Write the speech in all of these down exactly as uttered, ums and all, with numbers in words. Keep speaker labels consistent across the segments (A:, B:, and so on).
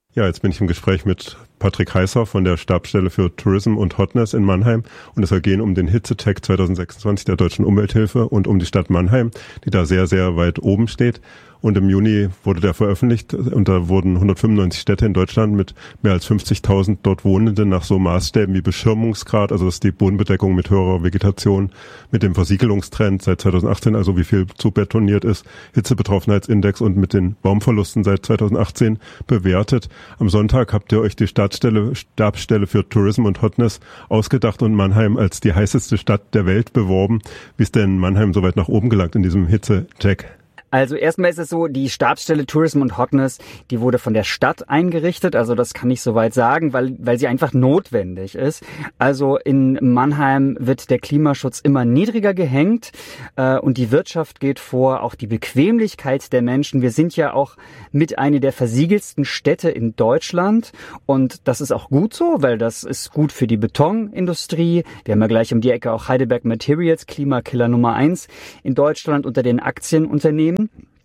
A: Ja, jetzt bin ich im Gespräch mit Patrick Heißer von der Stabsstelle für Tourism und Hotness in Mannheim und es soll gehen um den Hitzetag zwanzig sechsundzwanzig der Deutschen Umwelthilfe und um die Stadt Mannheim, die da sehr, sehr weit oben steht. Und im Juni wurde der veröffentlicht und da wurden hundertfünfundneunzig Städte in Deutschland mit mehr als fünfzigtausend dort Wohnenden nach so Maßstäben wie Beschirmungsgrad, also das ist die Bodenbedeckung mit höherer Vegetation, mit dem Versiegelungstrend seit zweitausendachtzehn, also wie viel zubetoniert ist, Hitzebetroffenheitsindex und mit den Baumverlusten seit zweitausendachtzehn bewertet. Am Sonntag habt ihr euch die Stabsstelle, Stabsstelle für Tourism und Hotness ausgedacht und Mannheim als die heißeste Stadt der Welt beworben. Wie ist denn Mannheim so weit nach oben gelangt in diesem Hitze-Check?
B: Also erstmal ist es so, die Stabsstelle Tourism und Hotness, die wurde von der Stadt eingerichtet, also das kann ich soweit sagen, weil weil sie einfach notwendig ist. Also in Mannheim wird der Klimaschutz immer niedriger gehängt äh, und die Wirtschaft geht vor, auch die Bequemlichkeit der Menschen. Wir sind ja auch mit einer der versiegelsten Städte in Deutschland und das ist auch gut so, weil das ist gut für die Betonindustrie. Wir haben ja gleich um die Ecke auch Heidelberg Materials, Klimakiller Nummer eins in Deutschland unter den Aktienunternehmen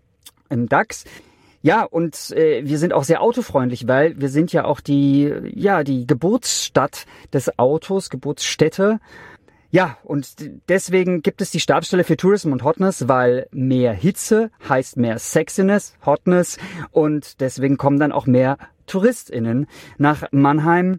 B: im DAX. Ja, und äh, wir sind auch sehr autofreundlich, weil wir sind ja auch die, ja, die Geburtsstadt des Autos, Geburtsstätte. Ja, und deswegen gibt es die Stabsstelle für Tourism und Hotness, weil mehr Hitze heißt mehr Sexiness, Hotness und deswegen kommen dann auch mehr TouristInnen nach Mannheim.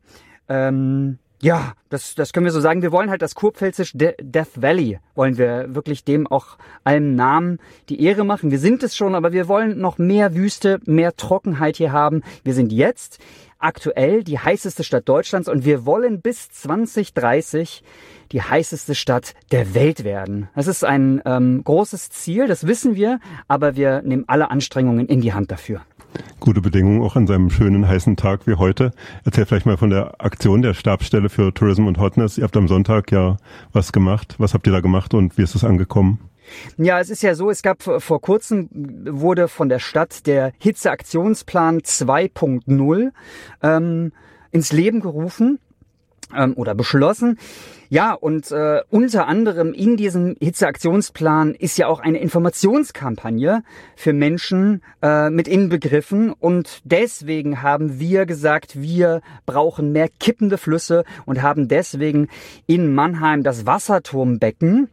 B: Ähm, Ja, das, das können wir so sagen. Wir wollen halt das kurpfälzisch De- Death Valley, wollen wir wirklich dem auch einem Namen die Ehre machen. Wir sind es schon, aber wir wollen noch mehr Wüste, mehr Trockenheit hier haben. Wir sind jetzt aktuell die heißeste Stadt Deutschlands und wir wollen bis zwanzig dreißig die heißeste Stadt der Welt werden. Das ist ein ähm, großes Ziel, das wissen wir, aber wir nehmen alle Anstrengungen in die Hand dafür.
A: Gute Bedingungen auch an seinem schönen heißen Tag wie heute. Erzähl vielleicht mal von der Aktion der Stabsstelle für Tourism und Hotness. Ihr habt am Sonntag ja was gemacht. Was habt ihr da gemacht und wie ist es angekommen?
B: Ja, es ist ja so, es gab vor kurzem, wurde von der Stadt der Hitzeaktionsplan zwei Punkt null ähm, ins Leben gerufen ähm, oder beschlossen. Ja, und äh, unter anderem in diesem Hitzeaktionsplan ist ja auch eine Informationskampagne für Menschen äh, mit inbegriffen. Und deswegen haben wir gesagt, wir brauchen mehr kippende Flüsse und haben deswegen in Mannheim das Wasserturmbecken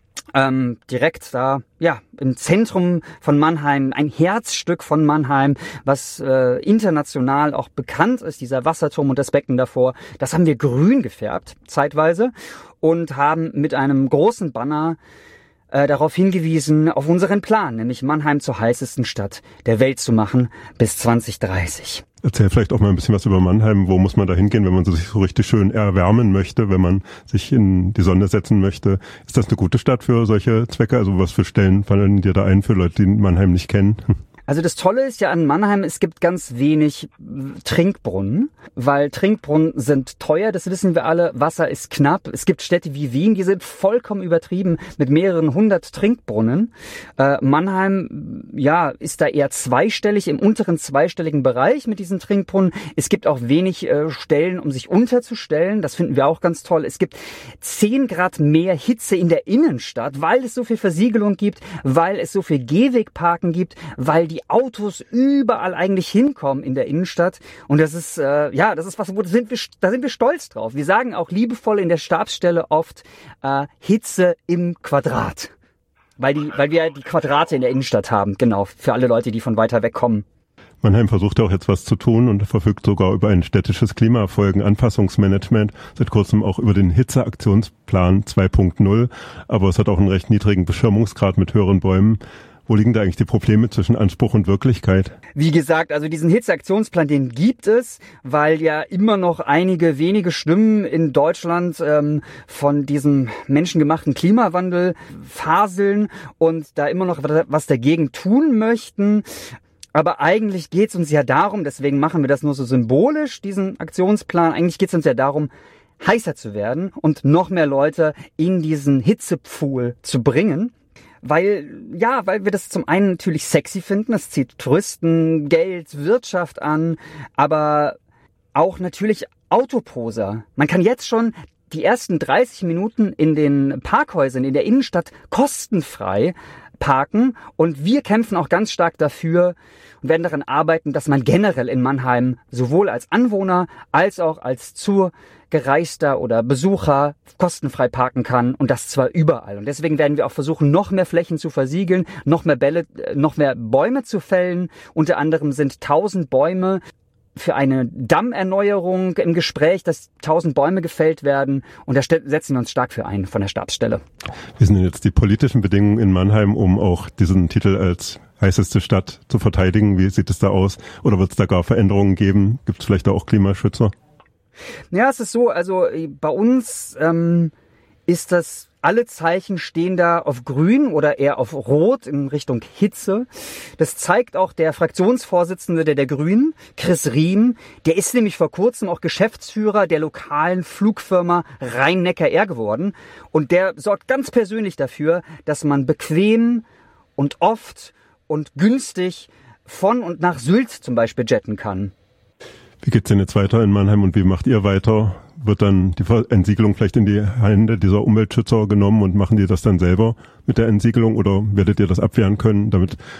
B: ähm, direkt da, ja, im Zentrum von Mannheim, ein Herzstück von Mannheim, was äh, international auch bekannt ist, dieser Wasserturm und das Becken davor. Das haben wir grün gefärbt, zeitweise, und haben mit einem großen Banner äh, darauf hingewiesen, auf unseren Plan, nämlich Mannheim zur heißesten Stadt der Welt zu machen bis zwanzig dreißig.
A: Erzähl vielleicht auch mal ein bisschen was über Mannheim. Wo muss man da hingehen, wenn man sich so richtig schön erwärmen möchte, wenn man sich in die Sonne setzen möchte? Ist das eine gute Stadt für solche Zwecke? Also was für Stellen fallen dir da ein für Leute, die Mannheim nicht kennen?
B: Also das Tolle ist ja an Mannheim, es gibt ganz wenig Trinkbrunnen, weil Trinkbrunnen sind teuer, das wissen wir alle, Wasser ist knapp. Es gibt Städte wie Wien, die sind vollkommen übertrieben mit mehreren hundert Trinkbrunnen. Äh, Mannheim, ja, ist da eher zweistellig, im unteren zweistelligen Bereich mit diesen Trinkbrunnen. Es gibt auch wenig äh, Stellen, um sich unterzustellen, das finden wir auch ganz toll. Es gibt zehn Grad mehr Hitze in der Innenstadt, weil es so viel Versiegelung gibt, weil es so viel Gehwegparken gibt, weil die Autos überall eigentlich hinkommen in der Innenstadt. Und das ist, äh, ja, das ist was, wo sind wir, da sind wir stolz drauf. Wir sagen auch liebevoll in der Stabsstelle oft äh, Hitze im Quadrat. Weil die, weil wir die Quadrate in der Innenstadt haben, genau, für alle Leute, die von weiter weg kommen.
A: Mannheim versucht ja auch jetzt was zu tun und verfügt sogar über ein städtisches Klimafolgenanpassungsmanagement, seit kurzem auch über den Hitzeaktionsplan zwei Punkt null, aber es hat auch einen recht niedrigen Beschirmungsgrad mit höheren Bäumen. Wo liegen da eigentlich die Probleme zwischen Anspruch und Wirklichkeit?
B: Wie gesagt, also diesen Hitzeaktionsplan, den gibt es, weil ja immer noch einige wenige Stimmen in Deutschland ähm, von diesem menschengemachten Klimawandel faseln und da immer noch was dagegen tun möchten. Aber eigentlich geht es uns ja darum, deswegen machen wir das nur so symbolisch, diesen Aktionsplan, eigentlich geht es uns ja darum, heißer zu werden und noch mehr Leute in diesen Hitzepfuhl zu bringen. Weil, ja, weil wir das zum einen natürlich sexy finden, das zieht Touristen, Geld, Wirtschaft an, aber auch natürlich Autoposer. Man kann jetzt schon die ersten dreißig Minuten in den Parkhäusern in der Innenstadt kostenfrei parken. Und wir kämpfen auch ganz stark dafür und werden daran arbeiten, dass man generell in Mannheim sowohl als Anwohner als auch als Zugereister oder Besucher kostenfrei parken kann und das zwar überall. Und deswegen werden wir auch versuchen, noch mehr Flächen zu versiegeln, noch mehr Bälle, noch mehr Bäume zu fällen. Unter anderem sind tausend Bäume für eine Dammerneuerung im Gespräch, dass tausend Bäume gefällt werden. Und da setzen wir uns stark für ein von der Stabsstelle.
A: Wie sind denn jetzt die politischen Bedingungen in Mannheim, um auch diesen Titel als heißeste Stadt zu verteidigen? Wie sieht es da aus? Oder wird es da gar Veränderungen geben? Gibt es vielleicht da auch Klimaschützer?
B: Ja, es ist so, also bei uns ähm, ist das, alle Zeichen stehen da auf grün oder eher auf rot in Richtung Hitze. Das zeigt auch der Fraktionsvorsitzende der, der Grünen, Chris Riem. Der ist nämlich vor kurzem auch Geschäftsführer der lokalen Flugfirma Rhein-Neckar-Air geworden. Und der sorgt ganz persönlich dafür, dass man bequem und oft und günstig von und nach Sylt zum Beispiel jetten kann.
A: Wie geht's denn jetzt weiter in Mannheim und wie macht ihr weiter? Wird dann die Entsiegelung vielleicht in die Hände dieser Umweltschützer genommen und machen die das dann selber mit der Entsiegelung oder werdet ihr das abwehren können, damit